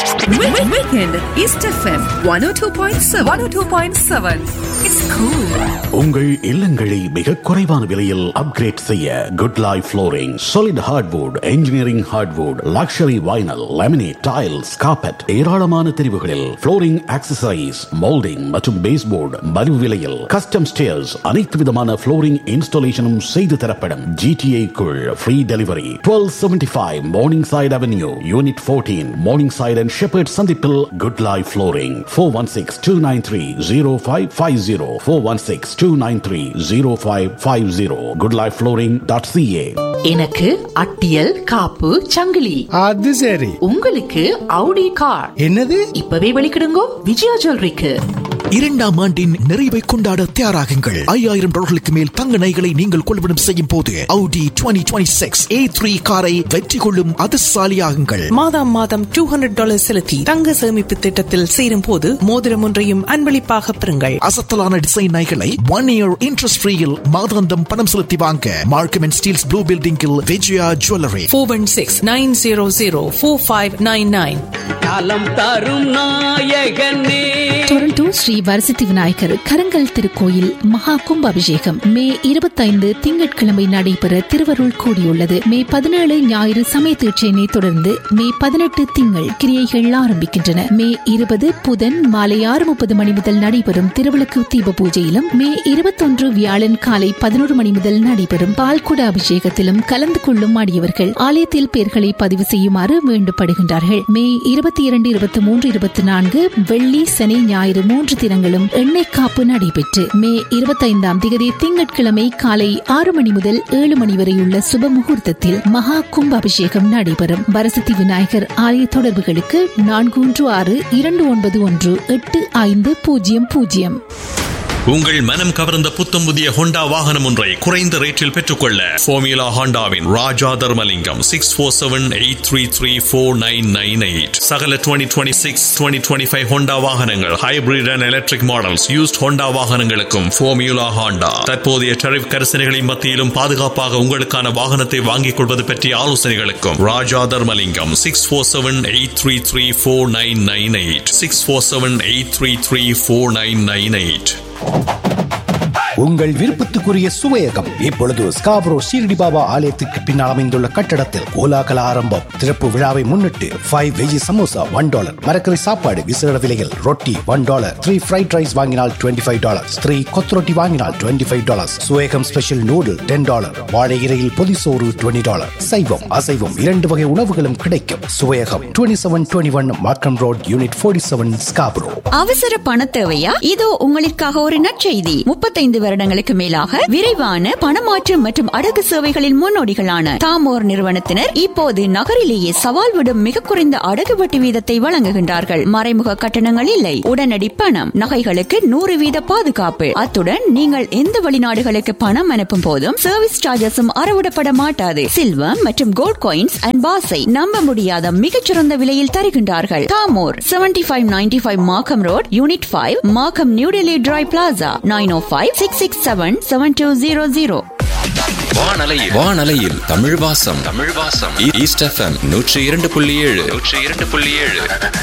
Weekend East FM 102.7. 102.7. It's cool. உங்கள் இல்லங்களை மிக குறைவான விலையில் அப்கிரேட் செய்ய good life flooring, solid hardwood, engineering hardwood, luxury vinyl, laminate, tiles, carpet, ஏராளமான தெரிவுகளில் ஃப்ளோரிங் ஆக்சசரிஸ், மோல்டிங் மற்றும் பேஸ்போர்டு மலிவு விலையில், கஸ்டம் ஸ்டேர்ஸ், அனைத்து விதமான ஃப்ளோரிங் இன்ஸ்டாலேஷனும் செய்து தரப்படும். GTA குள் free delivery. 1275 morning side avenue, unit 14, morning side and shepherd சந்திப்பில் குட் லைஃப் ஃப்ளோரிங். 416-293-0550. 416-293-0550. goodlifeflooring.ca. எனக்கு அட்டியல் காப்பு சங்கிலி. அது சரி. உங்களுக்கு Audi கார். என்னது? இப்பவே வெளிக்கிடுங்கோ விஜயா ஜுவல்லரிக்கு. 2ஆம் ஆண்டின் நிறைவை கொண்டாட தயாராகுங்கள். $5000 மேல் தங்க நகைகளை நீங்கள் கொள்வனம் செய்யும் போது Audi 2026 A3 காரை வெற்றி கொள்ளும் அதிர்ஷ்டசாலியாகுங்கள். மாதம் $200 செலுத்தி தங்க சேமிப்பு திட்டத்தில் சேரும் போது மோதிரம் ஒன்றையும் அன்பளிப்பாக பெறுங்கள். அசத்தலான டிசைன் நகைகளை 1 year interest ஃப்ரீயில் மாதாந்தம் பணம் செலுத்தி வாங்க மார்க்கம் அண்ட் ஸ்டீல்ஸ் ப்ளூ பில்டிங்கில் விஜயா ஜுவல்லரி. 416-900-4599. காலம் தரும் நாயகனே. டொரண்டோ ஸ்ரீ வரசித்தி விநாயகர் கரங்கல் திருக்கோயில் மகா கும்ப அபிஷேகம் மே 25 திங்கட்கிழமை நடைபெற திருவருள் கூடியுள்ளது. மே 17 ஞாயிறு சமய தீட்சையினை தொடர்ந்து மே 18 திங்கள் கிரியைகள் ஆரம்பிக்கின்றன. மே 20 புதன் மாலை 6:30 மணி முதல் நடைபெறும் திருவிளக்கு தீப பூஜையிலும், மே 21 வியாழன் காலை 11 மணி முதல் நடைபெறும் பால்குட அபிஷேகத்திலும் கலந்து கொள்ளும் அடியவர்கள் ஆலயத்தில் பெயர்களை பதிவு செய்யுமாறு வேண்டப்படுகின்றார்கள். மே 22, 23, 24 வெள்ளி சனி ஞாயிறு 3 தினங்களும் எண்ணெய் காப்பு நடைபெற்று மே 25ஆம் திகதி திங்கட்கிழமை காலை 6 மணி முதல் 7 மணி வரையுள்ள சுப முகூர்த்தத்தில் மகா கும்ப அபிஷேகம் நடைபெறும். வரசித்தி விநாயகர் ஆலய தொடர்புகளுக்கு 416-291-8500. உங்கள் மனம் கவர்ந்த புத்தம் புதிய ஹோண்டா வாகனம் ஒன்றை குறைந்த ரேட்டில் பெற்றுக்கொள்ள ஃபார்முலா ஹோண்டாவின் ராஜா தர்மலிங்கம் 6478334998. சகல 2026 2025 ஹோண்டா வாகனங்கள், hybrid and electric models, used Honda வாகனங்களுக்கும் ஃபார்முலா ஹோண்டா தற்போதைய டரிஃப் கரிசனைகளின் மத்தியிலும் பாதுகாப்பாக உங்களுக்கான வாகனத்தை வாங்கிக் கொள்வது பற்றிய ஆலோசனைகளுக்கும் ராஜா தர்மலிங்கம் 6478334998. 6478334998. உங்கள் விருப்பத்துக்குரிய சுவையகம் இப்பொழுது ஸ்காப்ரோ ஷீரடி பாபா ஆலயத்திற்கு பின்னால் அமைந்துள்ள கட்டடத்தில் கோலாகல ஆரம்பம். திறப்பு விழாவை முன்னிட்டு 5 வெஜி சமோசா $1, மரக்கறி சாப்பாடு விசேட விலையில் ரொட்டி $1, 3 ஃப்ரைட் ரைஸ் வாங்கினால் $25, 3 கொத்ரொட்டி வாங்கினால் $25, சுவேகம் ஸ்பெஷல் நூடுல் $10, வாழை இலையில் பொதிசோறு $20. சைவம் அசைவம் 2 வகை உணவுகளும் கிடைக்கும். சுவையகம் 2721 மார்க்கம் ரோட், யூனிட் 47, ஸ்காப்ரோ. அவசர பண தேவையா? இதோ உங்களுக்காக ஒரு நற்செய்தி. 35 வருடங்களுக்கு மேலாக விரைவான பணமாற்று மற்றும் அடகு சேவைகளின் முன்னோடிகளான தாமோர் நிறுவனத்தினர் இப்போது நகரிலேயே சவால் விடும் மிக குறைந்த அடகு வட்டி வீதத்தை வழங்குகின்றார்கள். மறைமுக கட்டணங்கள் இல்லை, உடனடி பணம், நகைகளுக்கு 100% பாதுகாப்பு. அத்துடன் நீங்கள் எந்த வெளிநாடுகளுக்கு பணம் அனுப்பும் போதும் சர்வீஸ் சார்ஜஸும் அறவிடப்பட மாட்டாது. சில்வர் மற்றும் கோல்ட் காயின்ஸ் அண்ட் பாஸை நம்ப முடியாத மிகச்சிறந்த விலையில் தருகின்றார்கள். தாமோர் 7595 மார்க்கம் ரோட், யூனிட் 5, மார்க்கம் நியூ டெல்லி டிரை பிளாசா. 905-667-7200. வானலையில் தமிழ் வாசம். East FM 102.7.